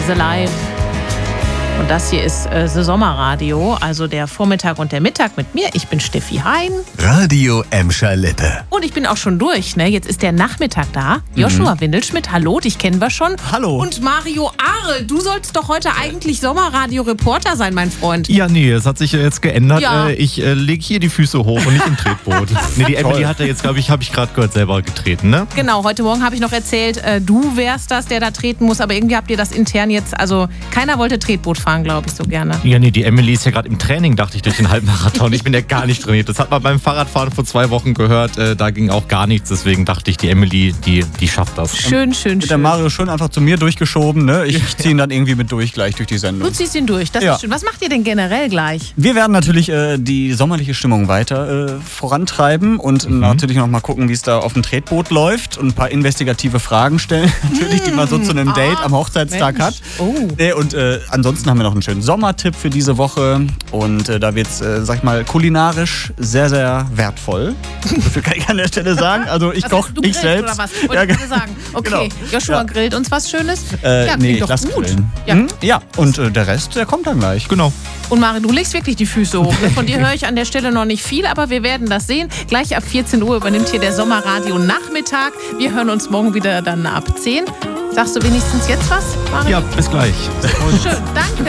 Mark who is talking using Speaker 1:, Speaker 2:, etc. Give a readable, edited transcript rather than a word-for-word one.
Speaker 1: The Live. Und das hier ist The Sommerradio, also der Vormittag und der Mittag mit mir. Ich bin Steffi Hein.
Speaker 2: Radio Emscher Lippe.
Speaker 1: Und ich bin auch schon durch, ne? Jetzt ist der Nachmittag da. Joshua Windelschmidt, hallo, dich kennen wir schon.
Speaker 3: Hallo.
Speaker 1: Und Mario Ahrl, du sollst doch heute eigentlich Sommerradio-Reporter sein, mein Freund.
Speaker 3: Ja, nee, es hat sich ja jetzt geändert.
Speaker 1: Ja.
Speaker 3: Ich lege hier die Füße hoch und nicht im Tretboot. Nee, die Emily hat ja jetzt, glaube ich, habe ich gerade gehört, selber getreten, ne?
Speaker 1: Genau, heute Morgen habe ich noch erzählt, du wärst das, der da treten muss, aber irgendwie habt ihr das intern jetzt, also keiner wollte Tretboot fahren, glaube ich, so gerne.
Speaker 3: Ja, nee, die Emily ist ja gerade im Training, dachte ich, durch den Halbmarathon. Ich bin ja gar nicht trainiert. Das hat man beim Fahrradfahren vor 2 Wochen gehört. Da ging auch gar nichts. Deswegen dachte ich, die Emily, die schafft das.
Speaker 1: Schön.
Speaker 4: Wird der Mario schon einfach zu mir durchgeschoben, ne? Ich ziehe ihn dann irgendwie mit durch, gleich durch die Sendung.
Speaker 1: Du ziehst ihn durch, das
Speaker 4: Ja.
Speaker 1: ist schön. Was macht ihr denn generell gleich?
Speaker 4: Wir werden natürlich die sommerliche Stimmung weiter vorantreiben und natürlich noch mal gucken, wie es da auf dem Tretboot läuft und ein paar investigative Fragen stellen, natürlich, die man so zu einem Date am Hochzeitstag
Speaker 1: Mensch.
Speaker 4: hat.
Speaker 1: Oh.
Speaker 4: Und ansonsten haben wir noch einen schönen Sommertipp für diese Woche und da wird es, sag ich mal, kulinarisch sehr, sehr wertvoll. So viel kann ich an der Stelle sagen. Also ich
Speaker 1: Was
Speaker 4: koche
Speaker 1: heißt, du
Speaker 4: nicht
Speaker 1: grillst
Speaker 4: selbst.
Speaker 1: oder was? Wollte ich gerade sagen. Okay,
Speaker 4: Genau.
Speaker 1: Joshua
Speaker 4: Ja.
Speaker 1: grillt uns was Schönes.
Speaker 4: Nee,
Speaker 1: klingt
Speaker 4: ich
Speaker 1: doch
Speaker 4: lass
Speaker 1: gut.
Speaker 4: grillen.
Speaker 1: Ja.
Speaker 4: Ja, und der Rest, der kommt dann gleich.
Speaker 3: Genau.
Speaker 1: Und Mario, du legst wirklich die Füße hoch. Von dir höre ich an der Stelle noch nicht viel, aber wir werden das sehen. Gleich ab 14 Uhr übernimmt hier der Sommerradio Nachmittag. Wir hören uns morgen wieder dann ab 10. Sagst du wenigstens jetzt was, Mario?
Speaker 3: Ja, bis gleich.
Speaker 1: Schön, danke.